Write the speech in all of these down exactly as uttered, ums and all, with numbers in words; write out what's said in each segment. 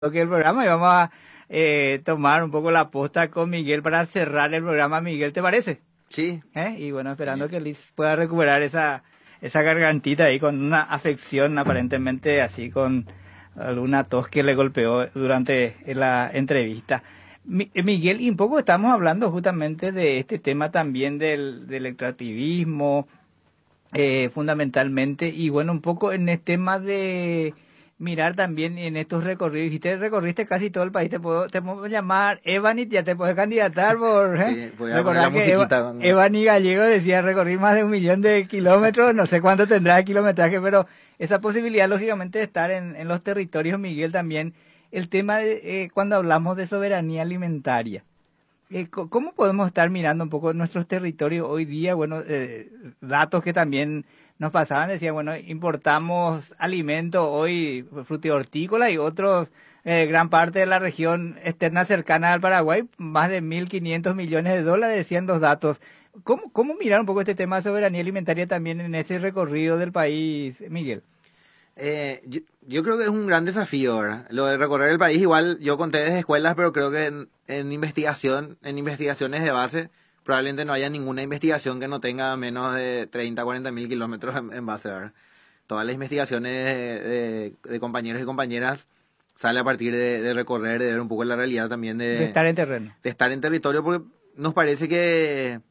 que el programa y vamos a eh, tomar un poco la posta con Miguel para cerrar el programa. Miguel, ¿te parece? Sí. ¿Eh? Y bueno, esperando que Liz pueda recuperar esa, esa gargantita ahí con una afección aparentemente así, con alguna tos que le golpeó durante la entrevista. Mi, Miguel, y un poco estamos hablando justamente de este tema también del, del extractivismo, eh, fundamentalmente, y bueno, un poco en el tema de mirar también en estos recorridos. Y te recorriste casi todo el país, te puedo, te puedo llamar Evanit, ya te puedes candidatar por... ¿eh? Sí, voy a poner la musiquita. Eva, Evani Gallego decía, recorrí más de un millón de kilómetros, no sé cuánto tendrá de kilometraje, pero esa posibilidad lógicamente de estar en, en los territorios, Miguel, también el tema de eh, cuando hablamos de soberanía alimentaria. Eh, ¿Cómo podemos estar mirando un poco nuestros territorios hoy día? Bueno, eh, datos que también nos pasaban, decían, bueno, importamos alimentos hoy, frutihortícola y otros, eh, gran parte de la región externa cercana al Paraguay, más de mil quinientos millones de dólares, decían los datos. ¿Cómo, cómo mirar un poco este tema de soberanía alimentaria también en ese recorrido del país, Miguel? Eh, yo, yo creo que es un gran desafío, ¿verdad? Lo de recorrer el país, igual yo conté desde escuelas, pero creo que en, en investigación, en investigaciones de base, probablemente no haya ninguna investigación que no tenga menos de treinta, cuarenta mil kilómetros en, en base, ¿verdad? Todas las investigaciones de, de, de compañeros y compañeras sale a partir de, de recorrer, de ver un poco la realidad también de, de estar en terreno. De estar en territorio, porque nos parece que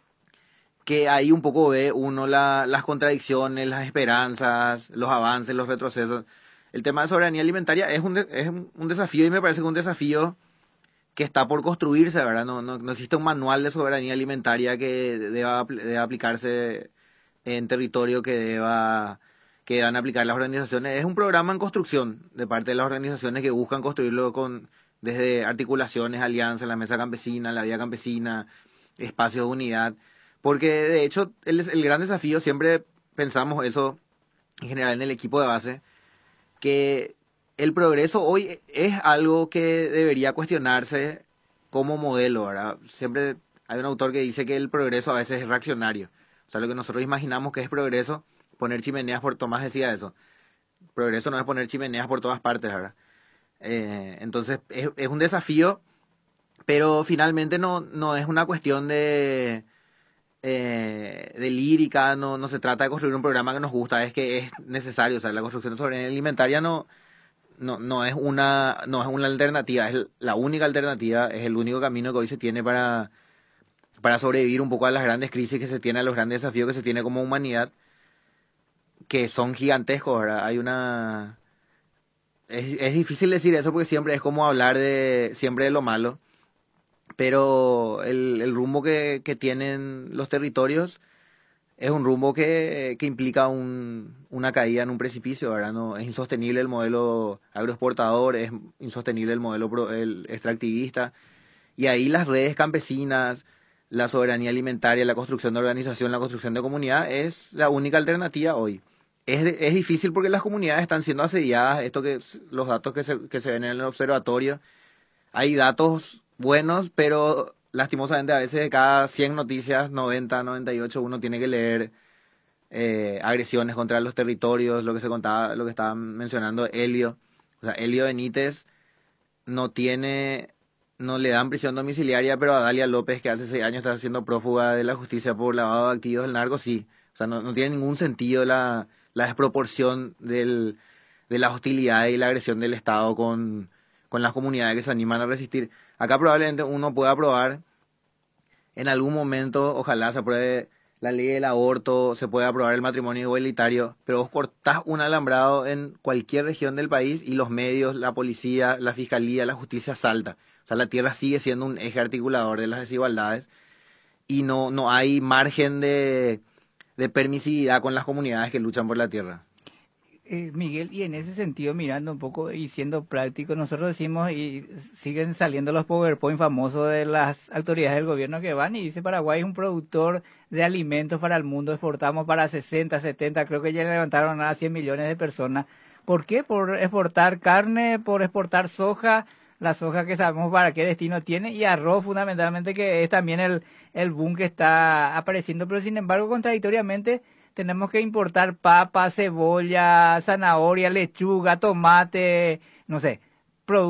que ahí un poco ve uno la, las contradicciones, las esperanzas, los avances, los retrocesos. El tema de soberanía alimentaria es un, de, es un desafío y me parece que es un desafío que está por construirse, ¿verdad? No, no, no existe un manual de soberanía alimentaria que deba, deba aplicarse en territorio que deba que deban aplicar las organizaciones. Es un programa en construcción de parte de las organizaciones que buscan construirlo con desde articulaciones, alianzas, la mesa campesina, la vía campesina, espacios de unidad. Porque de hecho el, el gran desafío, siempre pensamos eso en general en el equipo de base, que el progreso hoy es algo que debería cuestionarse como modelo, ¿verdad? Siempre hay un autor que dice que el progreso a veces es reaccionario. O sea, lo que nosotros imaginamos que es progreso, poner chimeneas por... Tomás decía eso. Progreso no es poner chimeneas por todas partes, ¿verdad? Eh, entonces es, es un desafío, pero finalmente no, no es una cuestión de... Eh, de lírica, no, no se trata de construir un programa que nos gusta, es que es necesario, o sea, la construcción de soberanía alimentaria no, no, no es una, no es una alternativa, es la única alternativa, es el único camino que hoy se tiene para, para sobrevivir un poco a las grandes crisis que se tiene, a los grandes desafíos que se tiene como humanidad, que son gigantescos, ¿verdad? Hay una... Es, es difícil decir eso porque siempre es como hablar de, siempre de lo malo, pero el, el rumbo que, que tienen los territorios es un rumbo que, que implica un, una caída en un precipicio, ¿verdad? No, es insostenible el modelo agroexportador, es insostenible el modelo pro, el extractivista, y ahí las redes campesinas, la soberanía alimentaria, la construcción de organización, la construcción de comunidad es la única alternativa hoy. Es, es difícil porque las comunidades están siendo asediadas, esto que los datos que se, que se ven en el observatorio, hay datos buenos, pero lastimosamente a veces de cada cien noticias, noventa, noventa y ocho, uno tiene que leer eh, agresiones contra los territorios, lo que se contaba, lo que estaba mencionando Elio. O sea, Elio Benítez no tiene, no le dan prisión domiciliaria, pero a Dalia López, que hace seis años está siendo prófuga de la justicia por lavado de activos del narco, sí. O sea, no, no tiene ningún sentido la, la desproporción del, de la hostilidad y la agresión del Estado con, con las comunidades que se animan a resistir. Acá probablemente uno pueda aprobar, en algún momento, ojalá se apruebe la ley del aborto, se pueda aprobar el matrimonio igualitario, pero vos cortás un alambrado en cualquier región del país y los medios, la policía, la fiscalía, la justicia salta. O sea, la tierra sigue siendo un eje articulador de las desigualdades y no, no hay margen de, de permisividad con las comunidades que luchan por la tierra. Eh, Miguel, y en ese sentido, mirando un poco y siendo práctico, nosotros decimos, y siguen saliendo los PowerPoint famosos de las autoridades del gobierno que van y dice Paraguay es un productor de alimentos para el mundo, exportamos para sesenta, setenta, creo que ya levantaron a cien millones de personas. ¿Por qué? Por exportar carne, por exportar soja, la soja que sabemos para qué destino tiene, y arroz fundamentalmente, que es también el, el boom que está apareciendo, pero sin embargo, contradictoriamente, tenemos que importar papa, cebolla, zanahoria, lechuga, tomate, no sé,